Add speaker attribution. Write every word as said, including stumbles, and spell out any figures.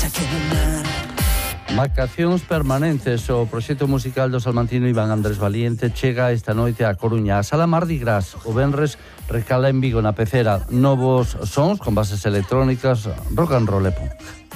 Speaker 1: Vacacións permanentes, o proxecto musical do salmantino Iván Andrés Valiente chega esta noite a Coruña. A Sala Mardi Gras, o venres, recala en Vigo na Pecera novos sons con bases electrónicas, rock and roll e punk.